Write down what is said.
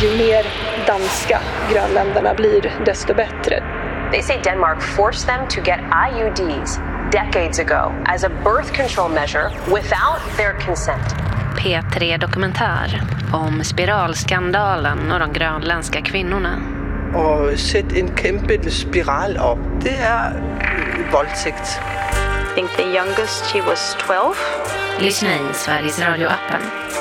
ju mer danska grönländerna blir, desto bättre. They say Denmark forced them to get IUDs decades ago as a birth control measure without their consent. P3 Dokumentär om spiralskandalen och de grönländska kvinnorna. Och sätt en kæmpe spiral upp. Det är våldtäkt. I think the youngest she was 12. Lyssna i Sveriges Radio-appen.